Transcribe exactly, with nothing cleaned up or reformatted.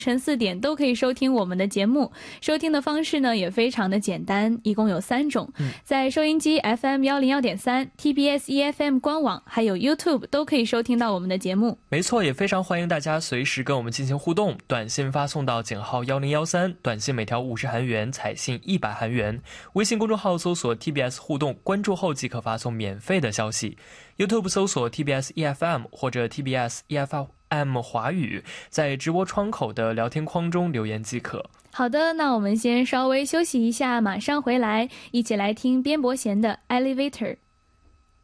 晨四点都可以收听我们的节目，收听的方式呢也非常的简单，一共有三种， 嗯、 在收音机 F M 一零一点三 T B S E F M 官网还有 YouTube 都可以收听到我们的节目。 没错，也非常欢迎大家随时跟我们进行互动，短信发送到井号一零一三，短信每条五十韩元，彩信一百韩元，微信公众号搜索 T B S 互动，关注后即可发送免费的消息， YouTube 搜索 T B S E F M 或者 T B S E F M 华语，在直播窗口的聊天框中留言即可。 好的，那我们先稍微休息一下，马上回来，一起来听边伯贤的 Elevator。